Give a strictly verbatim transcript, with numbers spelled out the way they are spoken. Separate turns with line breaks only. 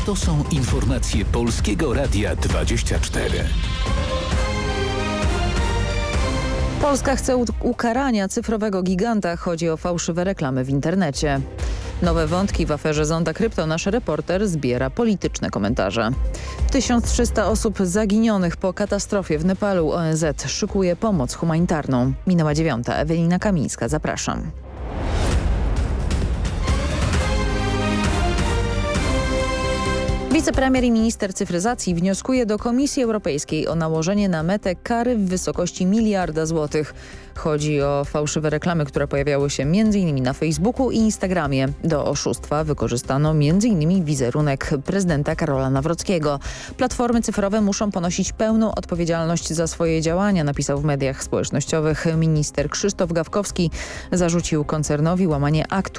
To są informacje Polskiego Radia dwadzieścia cztery.
Polska chce ukarania cyfrowego giganta. Chodzi o fałszywe reklamy w internecie. Nowe wątki w aferze Zonda Krypto nasz reporter zbiera polityczne komentarze. tysiąc trzysta osób zaginionych po katastrofie w Nepalu. O N Z szykuje pomoc humanitarną. Minęła dziewiąta. Ewelina Kamińska, zapraszam. Wicepremier i minister cyfryzacji wnioskuje do Komisji Europejskiej o nałożenie na Metę kary w wysokości miliarda złotych. Chodzi o fałszywe reklamy, które pojawiały się między innymi na Facebooku i Instagramie. Do oszustwa wykorzystano między innymi wizerunek prezydenta Karola Nawrockiego. Platformy cyfrowe muszą ponosić pełną odpowiedzialność za swoje działania, napisał w mediach społecznościowych minister Krzysztof Gawkowski. Zarzucił koncernowi łamanie aktu